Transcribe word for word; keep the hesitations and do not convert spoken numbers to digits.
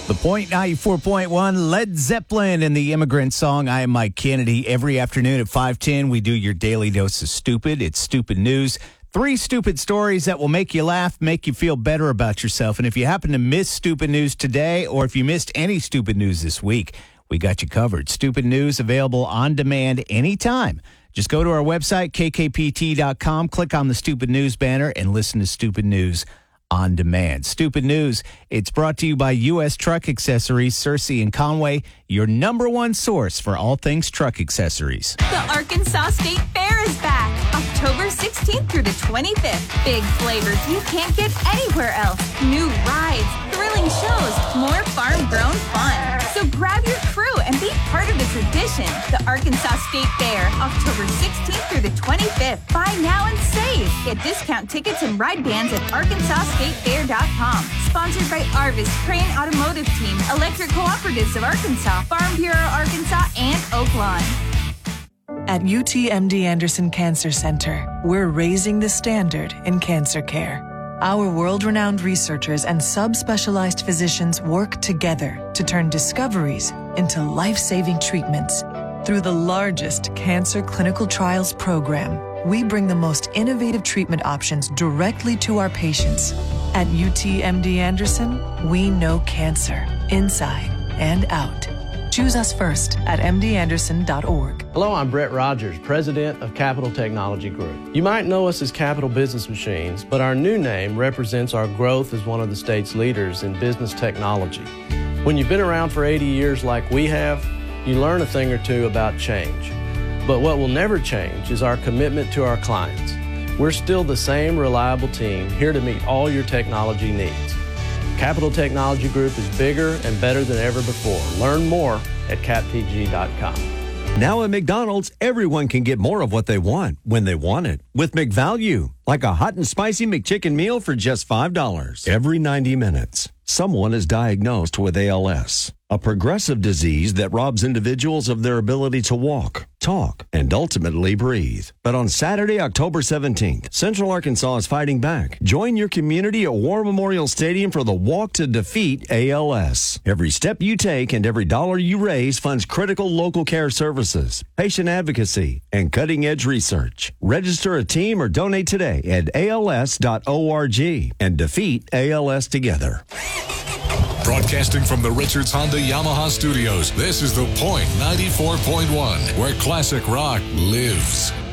The Point ninety-four point one, Led Zeppelin and the Immigrant Song. I am Mike Kennedy. Every afternoon at five ten, we do your daily dose of stupid. It's stupid news. Three stupid stories that will make you laugh, make you feel better about yourself. And if you happen to miss stupid news today, or if you missed any stupid news this week, we got you covered. Stupid news available on demand anytime. Just go to our website, k k p t dot com, click on the Stupid News banner, and listen to Stupid News on demand. Stupid News, it's brought to you by U S Truck Accessories, Searcy and Conway, your number one source for all things truck accessories. The Arkansas State Fair is back, October sixteenth through the twenty-fifth. Big flavors you can't get anywhere else. New rides, thrilling shows, more farm-grown fun. So grab your crew and be part of the tradition. The Arkansas State Fair, October sixteenth through the twenty-fifth. Buy now and save. Get discount tickets and ride bands at arkansas state fair dot com. Sponsored by Arvis, Crane Automotive Team, Electric Cooperatives of Arkansas, Farm Bureau Arkansas, and Oaklawn. At U T M D Anderson Cancer Center, we're raising the standard in cancer care. Our world-renowned researchers and subspecialized physicians work together to turn discoveries into life-saving treatments. Through the largest cancer clinical trials program, we bring the most innovative treatment options directly to our patients. At U T M D Anderson, we know cancer, inside and out. Choose us first at m d anderson dot org. Hello, I'm Brett Rogers, President of Capital Technology Group. You might know us as Capital Business Machines, but our new name represents our growth as one of the state's leaders in business technology. When you've been around for eighty years like we have, you learn a thing or two about change. But what will never change is our commitment to our clients. We're still the same reliable team here to meet all your technology needs. Capital Technology Group is bigger and better than ever before. Learn more at cap t g dot com. Now at McDonald's, everyone can get more of what they want when they want it with McValue, like a hot and spicy McChicken meal for just five dollars. Every ninety minutes, someone is diagnosed with A L S, a progressive disease that robs individuals of their ability to walk, talk, and ultimately breathe. But on Saturday, October seventeenth, Central Arkansas is fighting back. Join your community at War Memorial Stadium for the Walk to Defeat A L S. Every step you take and every dollar you raise funds critical local care services, patient advocacy, and cutting-edge research. Register a team or donate today at A L S dot org and defeat A L S together. Broadcasting from the Richards Honda Yamaha Studios, this is The Point ninety-four point one, where classic rock lives.